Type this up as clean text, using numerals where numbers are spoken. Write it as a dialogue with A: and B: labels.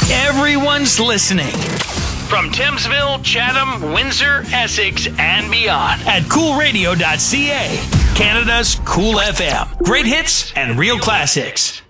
A: Everyone's listening. From Thamesville, Chatham, Windsor, Essex, and beyond at coolradio.ca. Canada's Cool FM. Great hits and real classics.